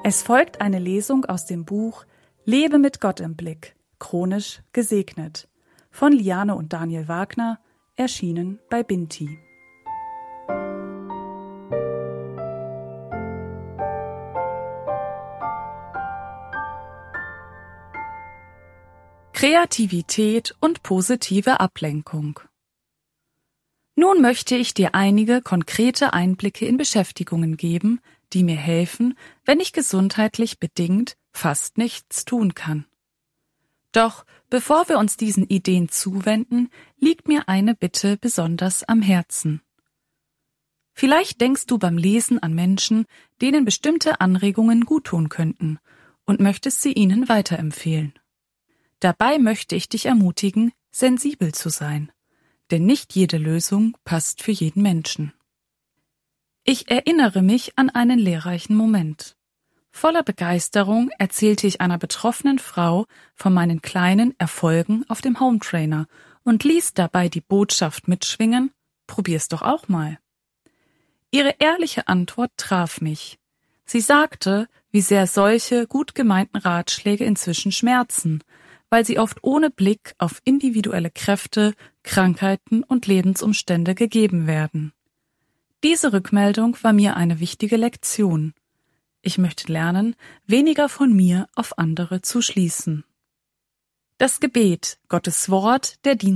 Es folgt eine Lesung aus dem Buch Lebe mit Gott im Blick, chronisch gesegnet, von Liane und Daniel Wagner, erschienen bei Binti. Kreativität und positive Ablenkung. Nun möchte ich dir einige konkrete Einblicke in Beschäftigungen geben, die mir helfen, wenn ich gesundheitlich bedingt fast nichts tun kann. Doch bevor wir uns diesen Ideen zuwenden, liegt mir eine Bitte besonders am Herzen. Vielleicht denkst du beim Lesen an Menschen, denen bestimmte Anregungen guttun könnten, und möchtest sie ihnen weiterempfehlen. Dabei möchte ich dich ermutigen, sensibel zu sein, denn nicht jede Lösung passt für jeden Menschen. Ich erinnere mich an einen lehrreichen Moment. Voller Begeisterung erzählte ich einer betroffenen Frau von meinen kleinen Erfolgen auf dem Hometrainer und ließ dabei die Botschaft mitschwingen: Probier's doch auch mal. Ihre ehrliche Antwort traf mich. Sie sagte, wie sehr solche gut gemeinten Ratschläge inzwischen schmerzen, weil sie oft ohne Blick auf individuelle Kräfte, Krankheiten und Lebensumstände gegeben werden. Diese Rückmeldung war mir eine wichtige Lektion. Ich möchte lernen, weniger von mir auf andere zu schließen. Das Gebet, Gottes Wort, der Dienst